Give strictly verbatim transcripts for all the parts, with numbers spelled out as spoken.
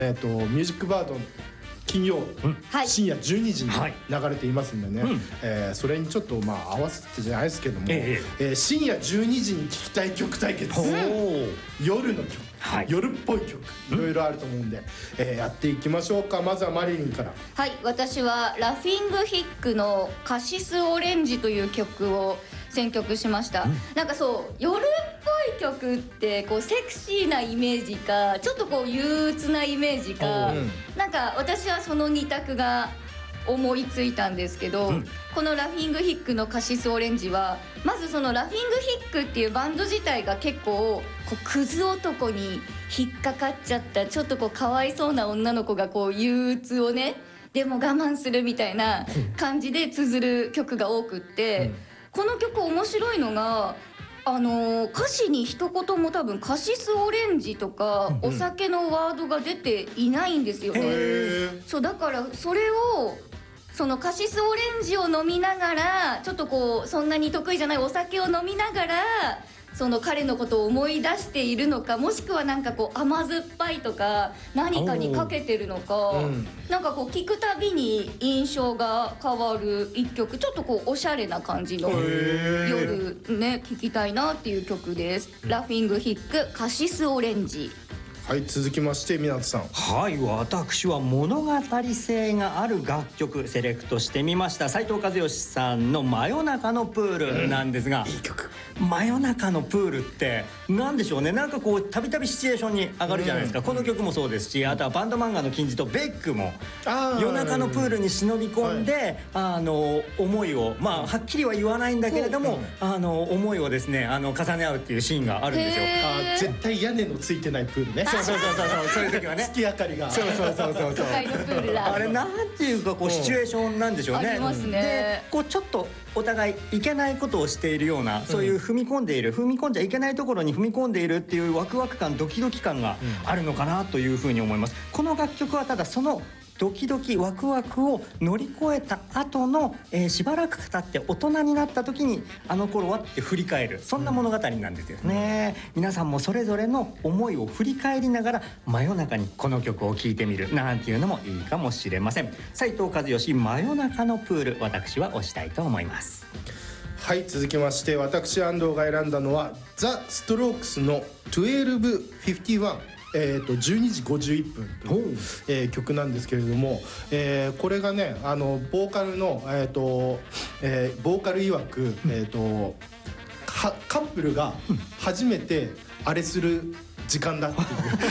えー、とミュージックバード金曜、うんはい、深夜じゅうにじに流れていますんでね、はいえー、それにちょっとまあ合わせてじゃないですけども、えええー、深夜じゅうにじに聴きたい曲対決、夜の曲、はい、夜っぽい曲いろいろあると思うんで、えー、やっていきましょうか。まずはマリリンから。 はい、私はラフィングヒックのカシスオレンジという曲を選曲しました、うん、なんかそう夜っぽい曲ってこうセクシーなイメージかちょっとこう憂鬱なイメージか、うん、なんか私はそのに択が思いついたんですけど、うん、このラフィングヒックのカシスオレンジはまずそのラフィングヒックっていうバンド自体が結構こうクズ男に引っかかっちゃったちょっとこうかわいそうな女の子がこう憂鬱をねでも我慢するみたいな感じで綴る曲が多くって、うんこの曲面白いのがあのー、歌詞に一言も多分カシスオレンジとかお酒のワードが出ていないんですよね、うん、そうだからそれをそのカシスオレンジを飲みながらちょっとこうそんなに得意じゃないお酒を飲みながらその彼のことを思い出しているのかもしくはなんかこう甘酸っぱいとか何かにかけてるのか、うん、なんかこう聴くたびに印象が変わる一曲ちょっとこうおしゃれな感じの夜ね聴きたいなっていう曲です。ラフィングヒックカシスオレンジ。 はい、続きまして湊さん。 はい、私は物語性がある楽曲セレクトしてみました。斉藤和義さんの真夜中のプールなんですが、うん、いい曲。真夜中のプールって何でしょうね、なんかこうたびたびシチュエーションに上がるじゃないですか、うん、この曲もそうですし、あとはバンド漫画の金字とベックも夜中のプールに忍び込んで、はい、あの思いをまあはっきりは言わないんだけれども、うん、あの思いをですねあの重ね合うっていうシーンがあるんですよ。 あ絶対屋根のついてないプールね。 そうそうそうそうそういう時はね月明かりがそうそうそうそうそうあれなんていうかこうシチュエーションなんでしょうね。 ありますね。 でこうちょっとお互いいけないことをしているようなそういう踏み込んでいる踏み込んじゃいけないところに踏み込んでいるっていうワクワク感ドキドキ感があるのかなというふうに思います。この楽曲はただそのドキドキワクワクを乗り越えた後の、えー、しばらく経って大人になった時にあの頃はって振り返るそんな物語なんですよね、うん、皆さんもそれぞれの思いを振り返りながら真夜中にこの曲を聴いてみるなんていうのもいいかもしれません。斉藤和義真夜中のプール私は推したいと思います。 はい、続きまして私安藤が選んだのはザ・ストロークスのじゅうにじごじゅういちえー、とじゅうにじごじゅういっぷんという、えー、曲なんですけれども、えー、これがねあのボーカルの、えーとえー、ボーカル曰く、えー、とカップルが初めてあれする時間だっていう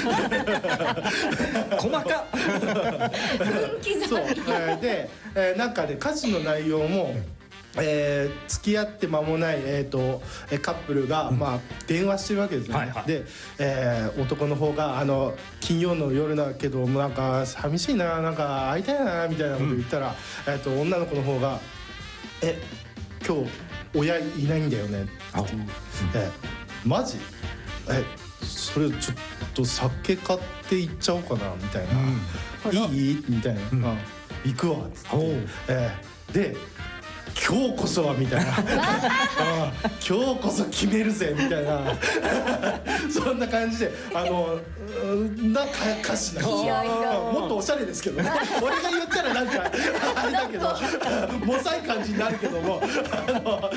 細かそう、えー、で、えー、なんかね歌詞の内容もえー、付き合って間もない、えー、とカップルが、うんまあ、電話してるわけですよね、はいはい、で、えー、男の方があの金曜の夜だけどなんか寂しいななんか会いたいなみたいなこと言ったら、うんえー、と女の子の方がえ今日親いないんだよねっていう、えー、マジえそれちょっと酒買って行っちゃおうかなみたいな、うん、いいみたいな、うん、行くわっつって、えー、で今日こそはみたいなあ今日こそ決めるぜみたいなそんな感じであのな歌詞なんですよ。もっとおしゃれですけどね俺が言ったらなんかあれだけどもさい感じになるけどもあの本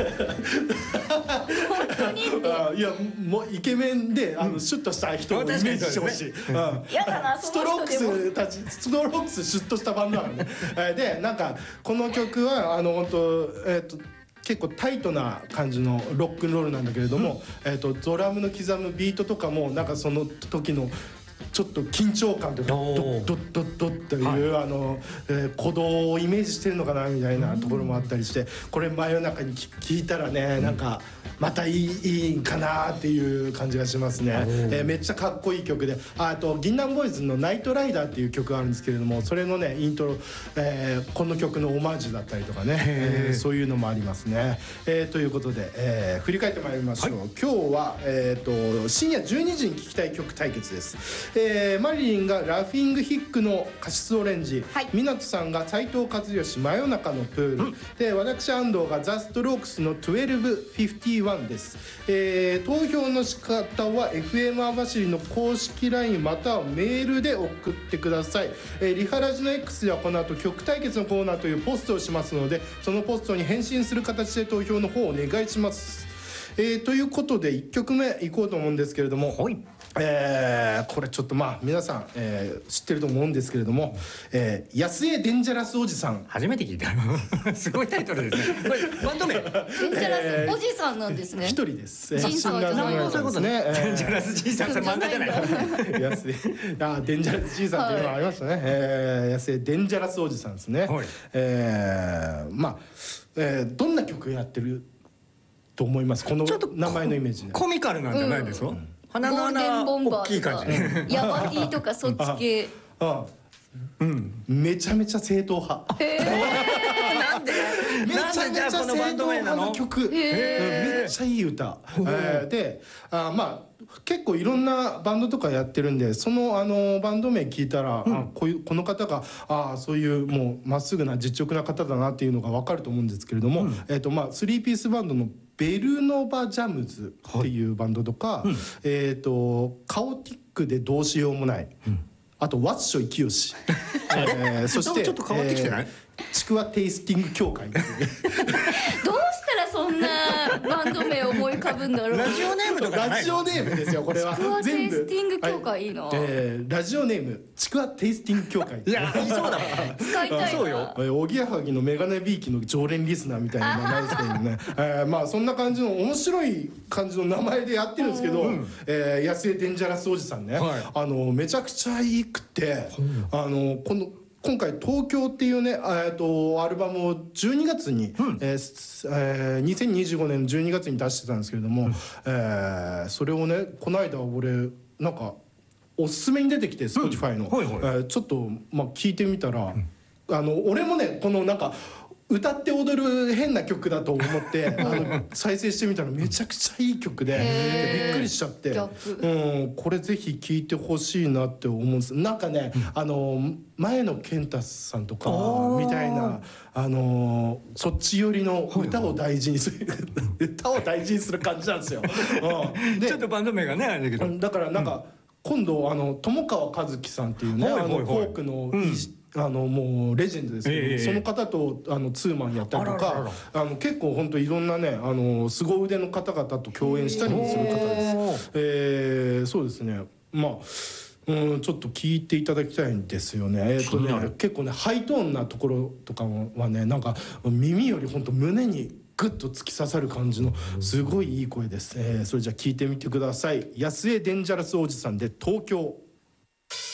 当にあいやもうイケメンであのシュッとした人をイメージしてほしい。 やだなストロークスたちストロークスシュッとしたバンドなのねでなんかこの曲はあの本当えっと結構タイトな感じのロックンロールなんだけれども、うんえー、とドラムの刻むビートとかもなんかその時のちょっと緊張感というかドッドッドッドッという、はいあのえー、鼓動をイメージしてるのかなみたいなところもあったりしてこれ真夜中に聴いたらね、うん、なんかまたいい、いいんかなっていう感じがしますね、えー、めっちゃかっこいい曲であと銀杏ボーイズのナイトライダーっていう曲があるんですけれどもそれのねイントロ、えー、この曲のオマージュだったりとかね、えー、そういうのもありますね、えー、ということで、えー、振り返ってまいりましょう、はい、今日は、えー、と深夜じゅうにじに聴きたい曲対決です、えー、マリリンがラフィングヒックのカシスオレンジ、はい、湊さんが斉藤和義真夜中のプール、うん、で私安藤がザ・ストロークスのじゅうにじごじゅういちワンです、えー、投票の仕方は エフエム 網走の公式 ライン またはメールで送ってください、えー、リハラジの X ではこの後曲対決のコーナーというポストをしますので、そのポストに返信する形で投票の方をお願いします、えー、ということでいっきょくめいこうと思うんですけれども、はい、えー、これちょっとまあ皆さん、えー、知ってると思うんですけれども、えー、安江デンジャラスおじさん、 初めて聞いたすごいタイトルですね。これバンド名デンジャラスおじさんなんですね。 一人です。 ジンさんじゃないの。 そういうことね。デンジャラスじいさん、それ漫画じゃない。 安江、あ、デンジャラスじいさんっていうのがありましたね。えー、安江デンジャラスおじさんですね。はい、えー、まあ、えー、どんな曲やってると思います。この名前のイメージで。 コミカルなんじゃないですか。うんゴールデンボンバーとかヤバティとかそっち系。 ああ、うん、めちゃめちゃ正統派。 なんでめちゃめちゃ正統派の曲、めっちゃいい歌で、あ、まあ結構いろんなバンドとかやってるんで、そのあのバンド名聞いたら、あ、こういうこの方があそういうもうまっすぐな実直な方だなっていうのが分かると思うんですけれども、えっとまあスリーピースバンドのベルノバジャムズっていうバンドとか、はい、えっとカオティックでどうしようもない、うん、あとワッショイキヨシ、えー、そしてちょっと変わってきてない？ えー、ちくわテイスティング協会。 どうしたらそんなバンド名思い浮かぶんだろう。 ラジオネームとかラジオネームですよこれは。 ちくわテイスティング協会いいな、 えー、ラジオネームちくわテイスティング協会。 いや、いそうだもん使いたいな。 そうよ。 おぎやはぎのメガネビーキの常連リスナーみたいな名前ですけどね、えー、まあそんな感じの面白い感じの名前でやってるんですけど、うん、えー、安江デンジャラスおじさんね、はい、あのめちゃくちゃいいくて、うん、あのこの今回東京っていうね、えっとアルバムをじゅうにがつに、うん、えーえー、にせんにじゅうごねんのじゅうにがつに出してたんですけれども、うん、えー、それをねこの間俺なんかおすすめに出てきて Spotify の、うん、はいはい、えー、ちょっとまあ聞いてみたら、うん、あの俺もねこのなんか歌って踊る変な曲だと思ってあの再生してみたらめちゃくちゃいい曲でびっくりしちゃって、うん、これぜひ聴いてほしいなって思うんです。なんかね、うん、あの前野健太さんとかみたいなあのそっち寄りの歌を大事にする歌を大事にする感じなんですよ、 うん、でちょっとバンド名がねあれだけど、 だからなんか、うん、今度あの友川一樹さんっていうね、はいはいはい、あのフォークの、うん、あのもうレジェンドですけど、えー、その方とあのツーマンやったりとか、あららら、あの結構本当いろんなねあの凄腕の方々と共演したりもする方です。えー、そうですね。まあ、うん、ちょっと聞いていただきたいんですよね。えーとね、結構ねハイトーンなところとかはねなんか耳より本当胸にグッと突き刺さる感じのすごいいい声です。えー、それじゃあ聞いてみてください。安江デンジャラスおじさんで東京。